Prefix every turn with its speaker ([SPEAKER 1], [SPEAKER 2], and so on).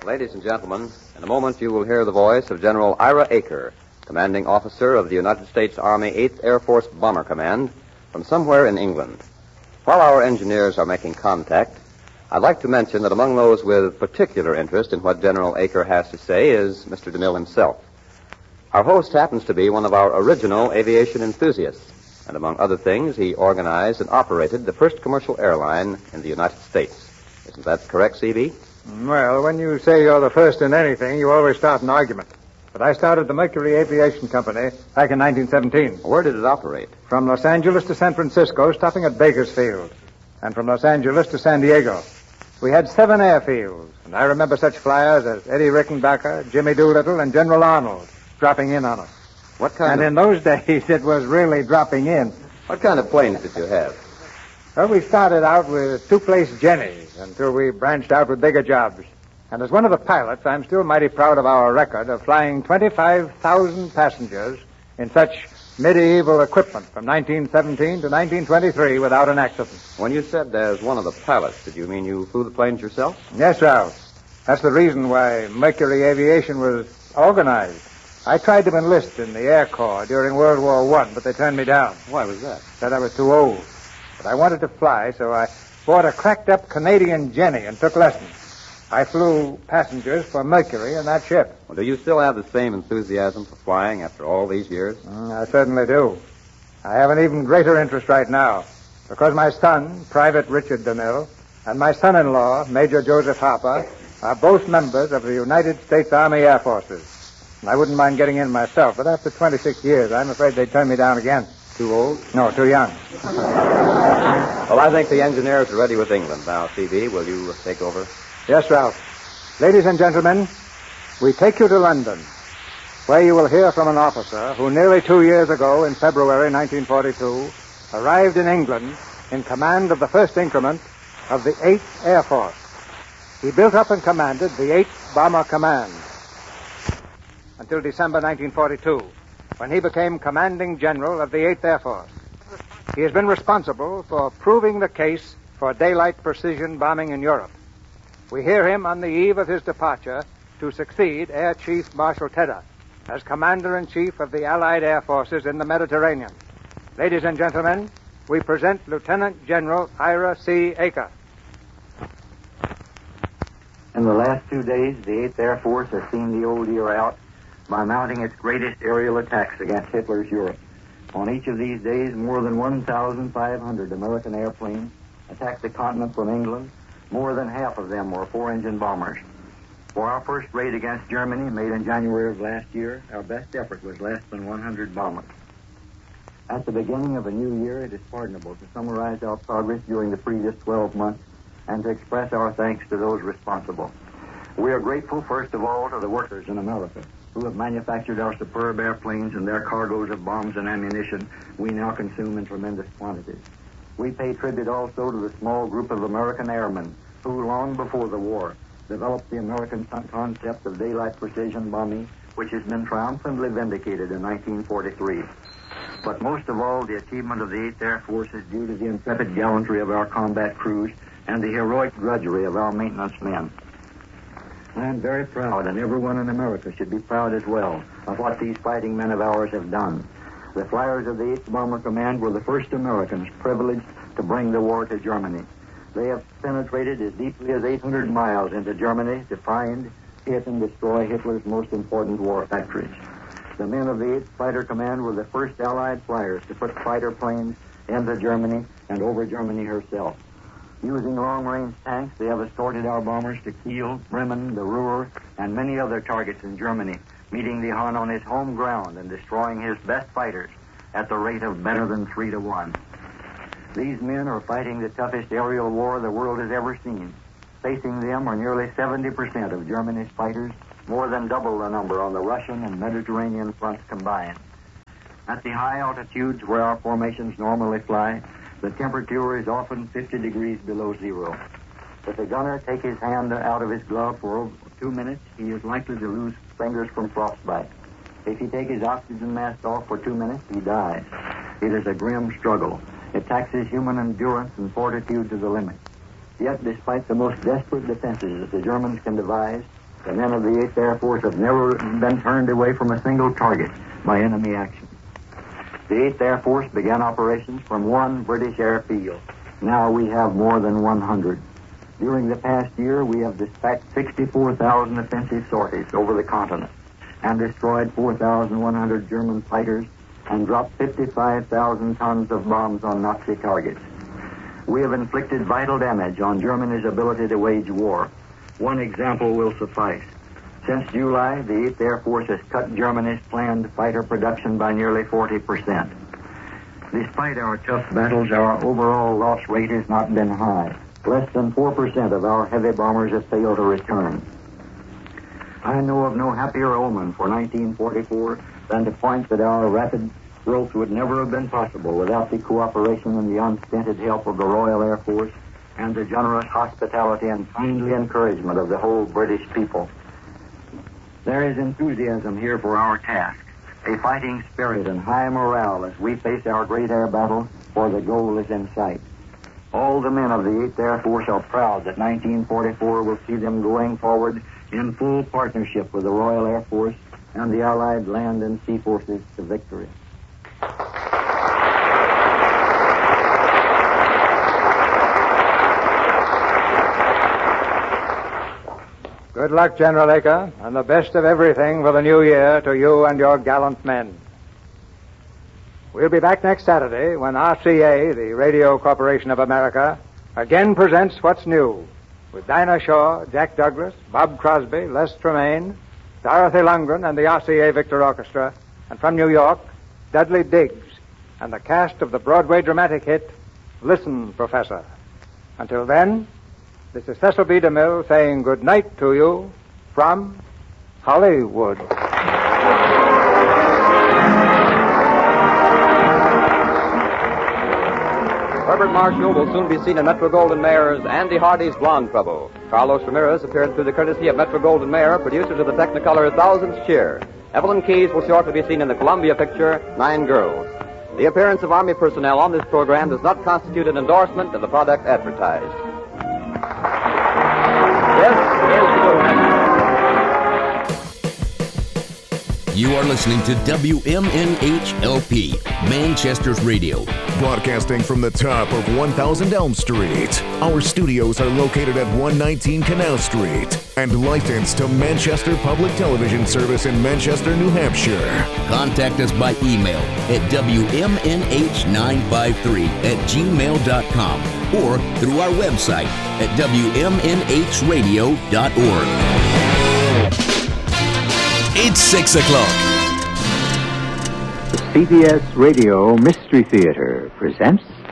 [SPEAKER 1] Ladies and gentlemen, in a moment you will hear the voice of General Ira Aker, commanding officer of the United States Army 8th Air Force Bomber Command, from somewhere in England. While our engineers are making contact, I'd like to mention that among those with particular interest in what General Aker has to say is Mr. DeMille himself. Our host happens to be one of our original aviation enthusiasts, and among other things, he organized and operated the first commercial airline in the United States. Isn't that correct, C.B.?
[SPEAKER 2] Well, when you say you're the first in anything, you always start an argument. But I started the Mercury Aviation Company back in 1917.
[SPEAKER 1] Where did it operate?
[SPEAKER 2] From Los Angeles to San Francisco, stopping at Bakersfield. And from Los Angeles to San Diego. We had 7 airfields, and I remember such flyers as Eddie Rickenbacker, Jimmy Doolittle, and General Arnold dropping in on us. And in those days, it was really dropping in.
[SPEAKER 1] What kind of planes did you have?
[SPEAKER 2] Well, we started out with 2-place Jennies until we branched out with bigger jobs. And as one of the pilots, I'm still mighty proud of our record of flying 25,000 passengers in such medieval equipment from 1917 to 1923 without an accident.
[SPEAKER 1] When you said as one of the pilots, did you mean you flew the planes yourself?
[SPEAKER 2] Yes, Ralph. That's the reason why Mercury Aviation was organized. I tried to enlist in the Air Corps during World War I, but they turned me down.
[SPEAKER 1] Why was that?
[SPEAKER 2] Said I was too old. But I wanted to fly, so I bought a cracked-up Canadian Jenny and took lessons. I flew passengers for Mercury in that ship.
[SPEAKER 1] Well, do you still have the same enthusiasm for flying after all these years?
[SPEAKER 2] I certainly do. I have an even greater interest right now, because my son, Private Richard DeMille, and my son-in-law, Major Joseph Harper, are both members of the United States Army Air Forces. And I wouldn't mind getting in myself, but after 26 years, I'm afraid they'd turn me down again.
[SPEAKER 1] Too old?
[SPEAKER 2] No, too young.
[SPEAKER 1] Well, I think the engineers are ready with England now. C.B., will you take over?
[SPEAKER 2] Yes, Ralph. Ladies and gentlemen, we take you to London, where you will hear from an officer who nearly 2 years ago, in February 1942, arrived in England in command of the first increment of the 8th Air Force. He built up and commanded the 8th Bomber Command until December 1942, when he became commanding general of the 8th Air Force. He has been responsible for proving the case for daylight precision bombing in Europe. We hear him on the eve of his departure to succeed Air Chief Marshal Tedder as Commander-in-Chief of the Allied Air Forces in the Mediterranean. Ladies and gentlemen, we present Lieutenant General Ira C. Aker.
[SPEAKER 3] In the last 2 days, the 8th Air Force has seen the old year out by mounting its greatest aerial attacks against Hitler's Europe. On each of these days, more than 1,500 American airplanes attacked the continent from England. More than half of them were 4-engine bombers. For our first raid against Germany, made in January of last year, our best effort was less than 100 bombers. At the beginning of a new year, it is pardonable to summarize our progress during the previous 12 months and to express our thanks to those responsible. We are grateful, first of all, to the workers in America who have manufactured our superb airplanes and their cargoes of bombs and ammunition we now consume in tremendous quantities. We pay tribute also to the small group of American airmen who, long before the war, developed the American concept of daylight precision bombing, which has been triumphantly vindicated in 1943. But most of all, the achievement of the 8th Air Force is due to the intrepid gallantry of our combat crews and the heroic drudgery of our maintenance men. I am very proud, and everyone in America should be proud as well, of what these fighting men of ours have done. The flyers of the 8th Bomber Command were the first Americans privileged to bring the war to Germany. They have penetrated as deeply as 800 miles into Germany to find, hit, and destroy Hitler's most important war factories. The men of the 8th Fighter Command were the first Allied flyers to put fighter planes into Germany and over Germany herself. Using long-range tanks, they have escorted our bombers to Kiel, Bremen, the Ruhr, and many other targets in Germany, meeting the Hun on his home ground and destroying his best fighters at the rate of better than 3 to 1. These men are fighting the toughest aerial war the world has ever seen. Facing them are nearly 70% of Germany's fighters, more than double the number on the Russian and Mediterranean fronts combined. At the high altitudes where our formations normally fly, the temperature is often 50 degrees below zero. If a gunner takes his hand out of his glove for over 2 minutes, he is likely to lose fingers from frostbite. If he takes his oxygen mask off for 2 minutes, he dies. It is a grim struggle. It taxes human endurance and fortitude to the limit. Yet, despite the most desperate defenses that the Germans can devise, The men of the 8th Air Force have never been turned away from a single target by enemy action. The 8th Air Force began operations from one British airfield. Now we have more than 100. During the past year, we have dispatched 64,000 offensive sorties over the continent and destroyed 4,100 German fighters and dropped 55,000 tons of bombs on Nazi targets. We have inflicted vital damage on Germany's ability to wage war. One example will suffice. Since July, the 8th Air Force has cut Germany's planned fighter production by nearly 40%. Despite our tough battles, our overall loss rate has not been high. Less than 4% of our heavy bombers have failed to return. I know of no happier omen for 1944 than to point that our rapid growth would never have been possible without the cooperation and the unstinted help of the Royal Air Force and the generous hospitality and kindly encouragement of the whole British people. There is enthusiasm here for our task, a fighting spirit and high morale as we face our great air battle, for the goal is in sight. All the men of the 8th Air Force are proud that 1944 will see them going forward in full partnership with the Royal Air Force and the Allied land and sea forces to victory.
[SPEAKER 2] Good luck, General Aker, and the best of everything for the new year to you and your gallant men. We'll be back next Saturday when RCA, the Radio Corporation of America, again presents What's New, with Dinah Shaw, Jack Douglas, Bob Crosby, Les Tremaine, Dorothy Lundgren, and the RCA Victor Orchestra, and from New York, Dudley Diggs, and the cast of the Broadway dramatic hit, Listen, Professor. Until then, this is Cecil B. DeMille saying good night to you from Hollywood.
[SPEAKER 1] Herbert Marshall will soon be seen in Metro-Goldwyn-Mayer's Andy Hardy's Blonde Trouble. Carlos Ramirez appeared through the courtesy of Metro-Goldwyn-Mayer, producers of the Technicolor Thousandth Cheer. Evelyn Keyes will shortly be seen in the Columbia picture, Nine Girls. The appearance of Army personnel on this program does not constitute an endorsement of the product advertised. This is
[SPEAKER 4] You are listening to WMNH-LP, Manchester's radio.
[SPEAKER 5] Broadcasting from the top of 1000 Elm Street. Our studios are located at 119 Canal Street and licensed to Manchester Public Television Service in Manchester, New Hampshire.
[SPEAKER 4] Contact us by email at WMNH953@gmail.com or through our website at WMNHradio.org. It's 6 o'clock.
[SPEAKER 6] The CBS Radio Mystery Theater presents